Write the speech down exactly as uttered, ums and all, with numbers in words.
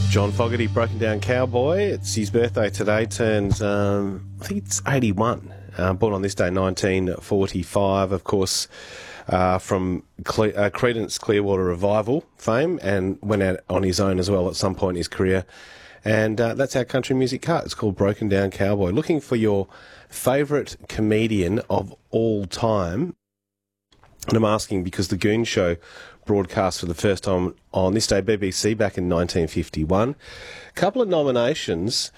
John Fogerty, Broken Down Cowboy. It's his birthday today. Turns, um, I think it's eighty-one. Uh, born on this day, nineteen forty-five. Of course, uh, from Cle- uh, Creedence Clearwater Revival fame, and went out on his own as well at some point in his career. And uh, that's our country music cut. It's called Broken Down Cowboy. Looking for your favourite comedian of all time. And I'm asking because the Goon Show broadcast for the first time on this day, B B C, back in nineteen fifty-one. A couple of nominations